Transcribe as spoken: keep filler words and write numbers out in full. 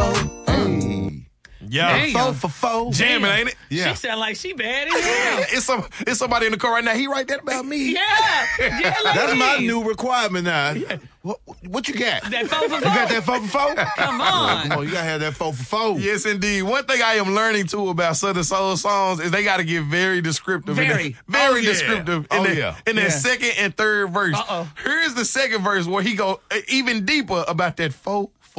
four. Hey. Yeah. Four for four. Jamming, ain't it? Yeah. She sound like she bad as hell. it's some it's somebody in the car right now. He write that about me. Yeah. yeah like That's my this. new requirement now. What, what you got? That four for four. You got that four for four? Come on. Come on, you gotta have that four for four. Yes, indeed. One thing I am learning too about Southern Soul songs is they got to get very descriptive. Very. In the, very Oh, yeah. descriptive in, Oh, the, yeah. in that Yeah. second and third verse. Uh-oh. Here's the second verse where he go uh, even deeper about that four